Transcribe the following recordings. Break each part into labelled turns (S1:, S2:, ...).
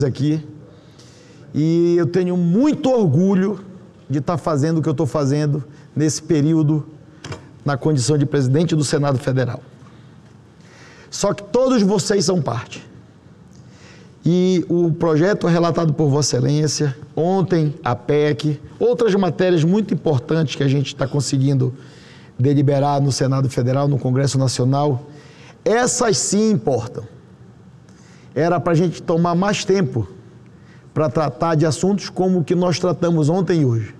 S1: aqui, e eu tenho muito orgulho de estar fazendo o que eu estou fazendo nesse período na condição de presidente do Senado Federal. Só que todos vocês são parte. E o projeto relatado por Vossa Excelência, ontem a PEC, outras matérias muito importantes que a gente está conseguindo deliberar no Senado Federal, no Congresso Nacional, essas sim importam. Era para a gente tomar mais tempo para tratar de assuntos como o que nós tratamos ontem e hoje.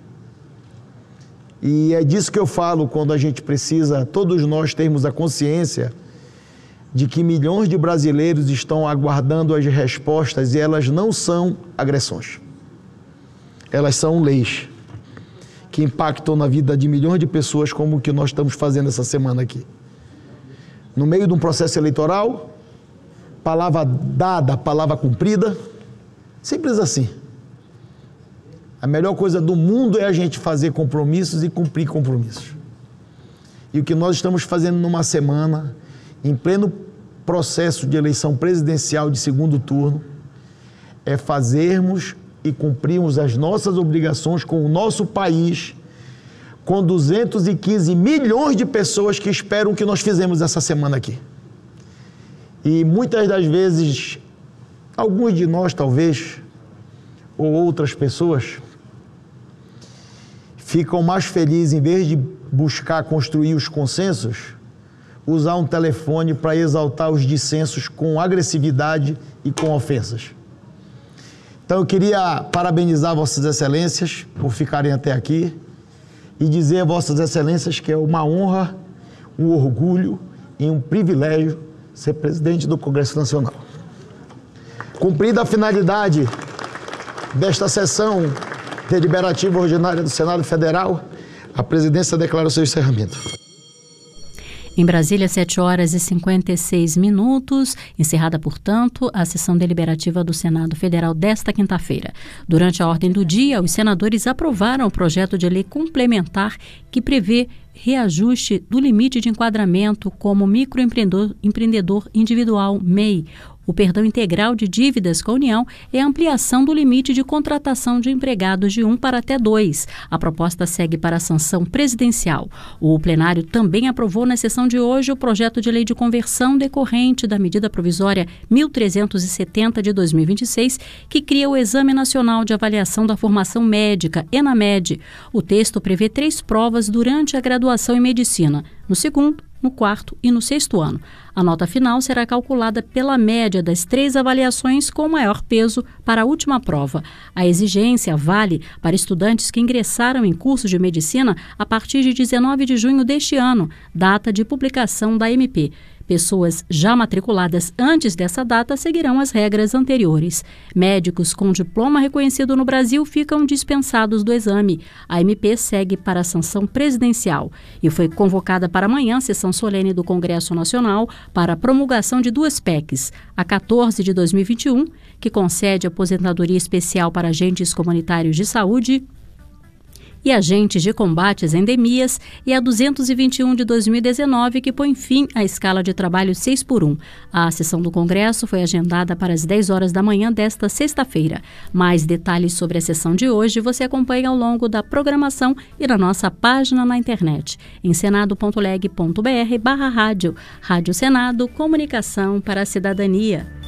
S1: E é disso que eu falo quando a gente precisa, todos nós termos a consciência de que milhões de brasileiros estão aguardando as respostas e elas não são agressões. Elas são leis que impactam na vida de milhões de pessoas, como o que nós estamos fazendo essa semana aqui. No meio de um processo eleitoral, palavra dada, palavra cumprida, simples assim. A melhor coisa do mundo é a gente fazer compromissos e cumprir compromissos. E o que nós estamos fazendo numa semana, em pleno processo de eleição presidencial de segundo turno, é fazermos e cumprirmos as nossas obrigações com o nosso país, com 215 milhões de pessoas que esperam o que nós fizemos essa semana aqui. E muitas das vezes, alguns de nós talvez, ou outras pessoas, ficam mais felizes, em vez de buscar construir os consensos, usar um telefone para exaltar os dissensos com agressividade e com ofensas. Então eu queria parabenizar Vossas Excelências por ficarem até aqui e dizer a Vossas Excelências que é uma honra, um orgulho e um privilégio ser presidente do Congresso Nacional. Cumprida a finalidade desta sessão deliberativa ordinária do Senado Federal, a presidência declara o seu encerramento.
S2: Em Brasília, 7h56, encerrada, portanto, a sessão deliberativa do Senado Federal desta quinta-feira. Durante a ordem do dia, os senadores aprovaram o projeto de lei complementar que prevê reajuste do limite de enquadramento como microempreendedor individual, MEI, o perdão integral de dívidas com a União e a ampliação do limite de contratação de empregados de 1 para até 2. A proposta segue para a sanção presidencial. O plenário também aprovou na sessão de hoje o projeto de lei de conversão decorrente da medida provisória 1370 de 2026, que cria o Exame Nacional de Avaliação da Formação Médica, ENAMED. O texto prevê 3 provas durante a graduação em medicina, no 2º, no 4º e no 6º ano. A nota final será calculada pela média das 3 avaliações com maior peso para a última prova. A exigência vale para estudantes que ingressaram em cursos de medicina a partir de 19 de junho deste ano, data de publicação da MP. Pessoas já matriculadas antes dessa data seguirão as regras anteriores. Médicos com diploma reconhecido no Brasil ficam dispensados do exame. A MP segue para a sanção presidencial e foi convocada para amanhã a sessão solene do Congresso Nacional para a promulgação de 2 PECs. A 14 de 2021, que concede aposentadoria especial para agentes comunitários de saúde e agentes de combate às endemias, e a 221 de 2019, que põe fim à escala de trabalho 6x1. A sessão do Congresso foi agendada para as 10 horas da manhã desta sexta-feira. Mais detalhes sobre a sessão de hoje você acompanha ao longo da programação e na nossa página na internet, em senado.leg.br/rádio. Rádio Senado, comunicação para a cidadania.